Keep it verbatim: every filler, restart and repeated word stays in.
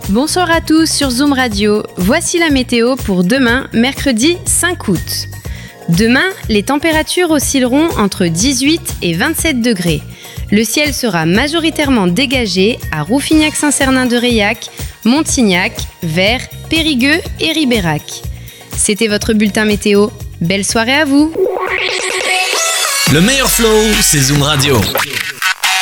Bonsoir à tous sur Zoom Radio. Voici la météo pour demain, mercredi cinq août. Demain, les températures oscilleront entre dix-huit et vingt-sept degrés. Le ciel sera majoritairement dégagé à Rouffignac-Saint-Cernin-de-Reilhac, Montignac, Vers, Périgueux et Ribérac. C'était votre bulletin météo. Belle soirée à vous. Le meilleur flow, c'est Zoom Radio.